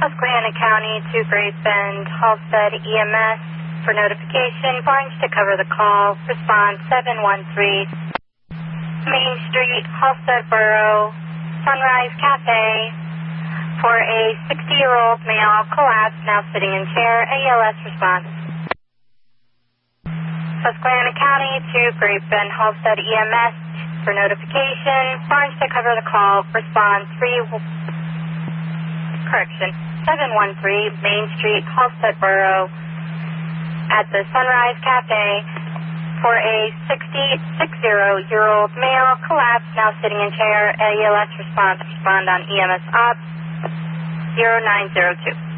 Susquehanna County to Great Bend, Halstead EMS for notification. Orange to cover the call. Response 713. Main Street, Halstead Borough, Sunrise Cafe for a 60-year-old male collapsed, now sitting in chair. ALS response. Susquehanna County to Great Bend, Halstead EMS for notification. Orange to cover the call. Response 713 Main Street, Halstead Borough at the Sunrise Cafe for a 60-year-old male collapsed, now sitting in chair. ALS response. Respond on EMS Ops 0902.